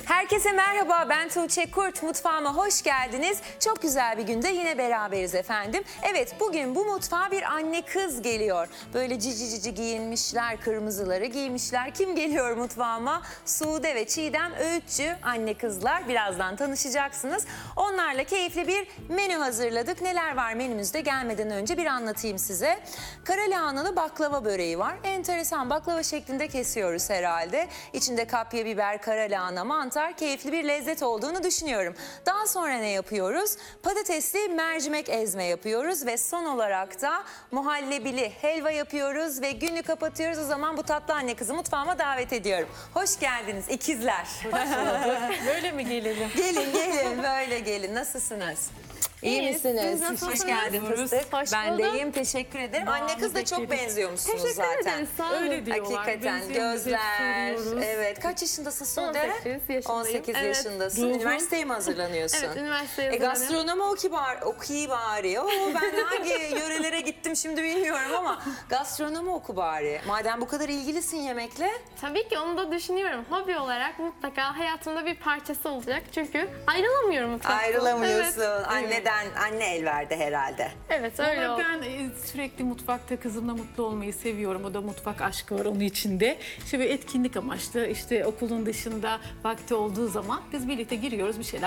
Herkese merhaba, ben Tuğçe Kurt. Mutfağıma hoş geldiniz. Çok güzel bir günde yine beraberiz efendim. Evet, bugün bu mutfağa bir anne kız geliyor. Böyle cici cici giyinmişler, kırmızıları giymişler. Kim geliyor mutfağıma? Sude ve Çiğdem Öğütçü anne kızlar. Birazdan tanışacaksınız. Onlarla keyifli bir menü hazırladık. Neler var menümüzde gelmeden önce bir anlatayım size. Kara lahanalı baklava böreği var. Enteresan, baklava şeklinde kesiyoruz herhalde. İçinde kapya biber, kara lahana, mantar, keyifli bir lezzet olduğunu düşünüyorum. Daha sonra ne yapıyoruz? Patatesli mercimek ezme yapıyoruz ve son olarak da muhallebili helva yapıyoruz ve günü kapatıyoruz. O zaman bu tatlı anne kızı mutfağıma davet ediyorum. Hoş geldiniz ikizler. Böyle mi gelelim? Gelin böyle gelin. Nasılsınız? İyi İyiyiz. misiniz? Siz nasılsınız? Hoş geldin fıstık. Hoş Ben de bulduk. iyiyim, teşekkür ederim. Anne kız da çok bekleriz. benziyormuşsunuz Teşekkür zaten. ederiz. Sağ olun. Öyle diyorlar. Hakikaten Benziyoruz, gözler. hep soruyoruz. Evet. Kaç yaşındasın Sude? 18 yaşındayım. 18 Evet. yaşındasın. Ruhum. Üniversiteye mi hazırlanıyorsun? Evet, üniversiteye hazırlanıyorum. Gastronomi okuyayım bari. Oo, ben hangi yörelere gittim şimdi bilmiyorum ama gastronomi oku bari. Madem bu kadar ilgilisin yemekle. Tabii ki onu da düşünüyorum. Hobi olarak mutlaka hayatımda bir parçası olacak. Çünkü ayrılamıyorum mutfaktan. Ayrılamıyorsun. Evet. Anneden, anne el verdi herhalde. Evet, öyle Vallahi oldu. ben sürekli mutfakta kızımla mutlu olmayı seviyorum. O da mutfak aşkı var onun içinde. İşte bir etkinlik amaçlı, işte okulun dışında vakti olduğu zaman biz birlikte giriyoruz, bir şeyler